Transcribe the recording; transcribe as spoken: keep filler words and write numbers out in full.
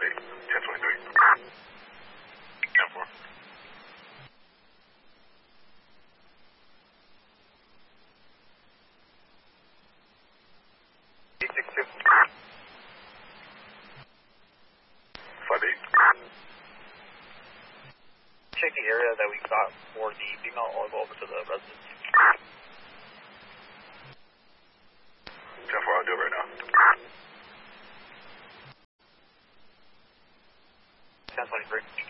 eight, ten twenty-three. ten four. eight six two. five eight. Check the area that we got for the female. I'll go over to the residence. ten four, I'll do it right now. ten twenty-three.